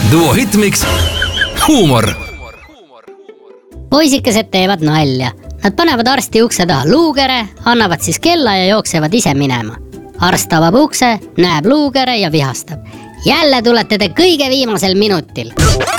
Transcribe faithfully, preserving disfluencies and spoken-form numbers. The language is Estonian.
Duo Hitmix huumor. Poisikesed teevad nalja. Nad panevad arsti ukse taha luugere, annavad siis kella ja jooksevad ise minema. Arst avab ukse, näeb luugere ja vihastab. Jälle tulete te kõige viimasel minutil.